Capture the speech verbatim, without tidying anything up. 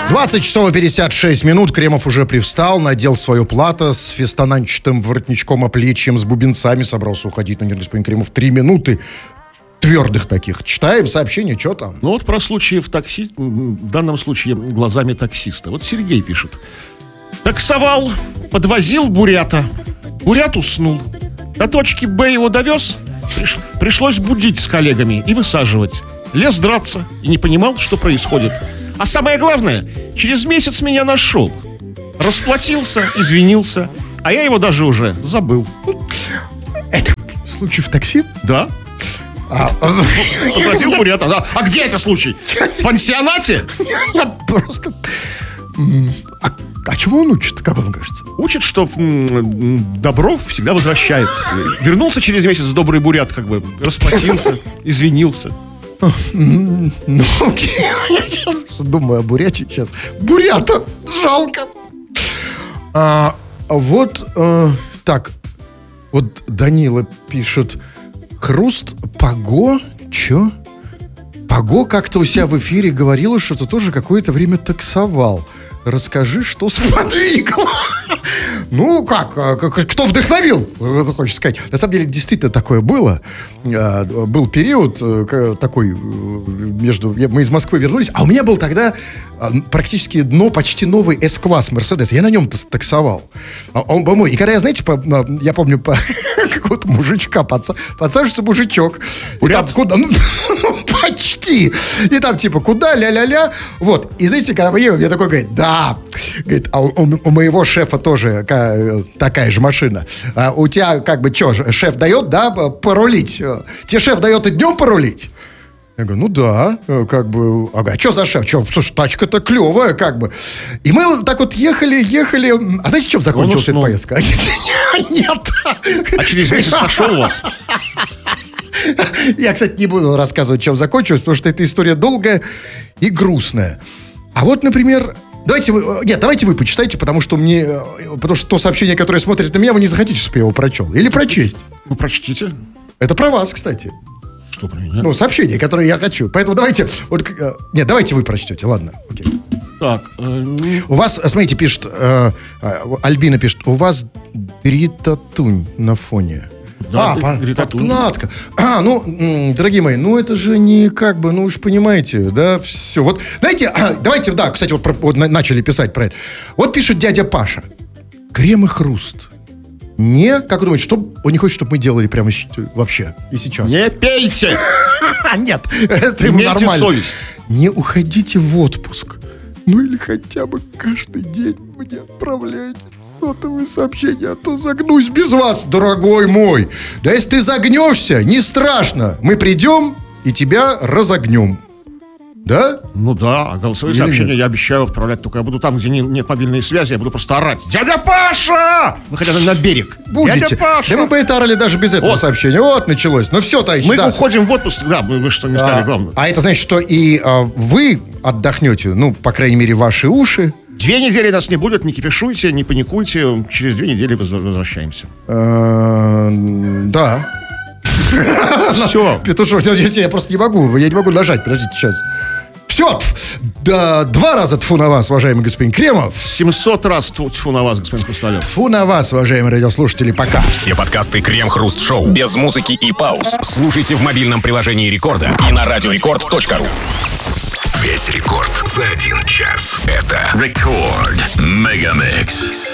двадцать часов пятьдесят шесть минут. Кремов уже привстал, надел свое плато с фестананчатым воротничком оплечьем, с бубенцами. Собрался уходить. Ну, нет, господин Кремов, три минуты твердых таких. Читаем сообщение, что там? Ну вот про случаи в такси, в данном случае глазами таксиста. Вот Сергей пишет. Таксовал, подвозил бурята. Бурят уснул. До точки Б его довез. Приш... Пришлось будить с коллегами и высаживать. Лез драться и не понимал, что происходит. А самое главное, через месяц меня нашел. Расплатился, извинился, а я его даже уже забыл. Это случай в такси? Да. А, Подвозил бурята, да. А где это случай? В пансионате? Просто... А, а чему он учит, как вам кажется? Учит, что м, добро всегда возвращается. Вернулся через месяц добрый бурят, как бы расплатился, извинился. Ну, окей. Я сейчас думаю о буряте сейчас. Бурята жалко. А, вот а, так. Вот Данила пишет. Хруст Паго. Чё? Паго как-то у себя в эфире говорила, что ты тоже какое-то время таксовал. Расскажи, что сподвигло. Ну, как, кто вдохновил, хочешь сказать. На самом деле, действительно такое было. Был период такой между... Мы из Москвы вернулись, а у меня был тогда практически, но почти новый эс-класс Мерседес. Я на нем таксовал. Он был мой. И когда я, знаете, по, я помню, по какого-то мужичка подса, подсаживается мужичок. И там куда... Ну, почти. И там типа, куда, ля-ля-ля. Вот. И знаете, когда мы едем, я такой, говорит, да. Говорит, а у, у моего шефа тоже такая же машина. А у тебя как бы что, шеф дает, да, порулить? Тебе шеф дает и днем порулить? Я говорю, ну да, как бы, ага, а что за шеф? Че, слушай, тачка-то клевая, как бы. И мы вот так вот ехали, ехали. А знаете, чем закончилась эта поездка? Нет. А через месяц нашел вас? Я, кстати, не буду рассказывать, чем закончилась, потому что эта история долгая и грустная. А вот, например... Давайте вы, нет, давайте вы почитайте, потому что мне, потому что то сообщение, которое смотрит на меня, вы не захотите, чтобы я его прочел. Или прочесть. Ну, прочтите. Это про вас, кстати. Что про меня? Ну, сообщение, которое я хочу. Поэтому давайте, вот, нет, давайте вы прочтете, ладно. Окей. Так. Э, у вас, смотрите, пишет, э, Альбина пишет, у вас дритатунь на фоне. Да, а, подкладка. А, ну, м, дорогие мои, ну это же не как бы, ну уж понимаете, да, все. Вот, знаете, а, давайте, да, кстати, вот, про, вот начали писать про это. Вот пишет дядя Паша. Крем и хруст. Не, как вы думаете, что он не хочет, чтобы мы делали прямо вообще и сейчас? Не пейте! Нет, это ему нормально. Совесть. Не уходите в отпуск. Ну или хотя бы каждый день мне отправляйте сотовые сообщения, а то загнусь без вас, дорогой мой. Да если ты загнешься, не страшно. Мы придем и тебя разогнем. Да? Ну да, а голосовые Или сообщения нет? Я обещаю отправлять, только я буду там, где не, нет мобильной связи, я буду просто орать. Дядя Паша! Выходя на берег. Будете. Дядя Паша! Да вы бы это орали даже без этого вот. Сообщения. Вот началось. Ну все, товарищи. Мы да. уходим в отпуск. Да, мы, мы что не сказали, а, главное. А это значит, что и а, вы отдохнете, ну, по крайней мере, ваши уши. Две недели нас не будет, не кипишуйте, не паникуйте. Через две недели возвращаемся. Да. Все. Петушок, я просто не могу, я не могу нажать, подождите сейчас. Все, да, два раза тьфу на вас, уважаемый господин Кремов. семьсот раз тьфу на вас, господин Хрусталев. Тьфу на вас, уважаемые радиослушатели, пока. Все подкасты Крем-Хруст-Шоу без музыки и пауз слушайте в мобильном приложении Рекорда и на радиорекорд точка ру. Весь рекорд за один час. Это Рекорд Мегамикс.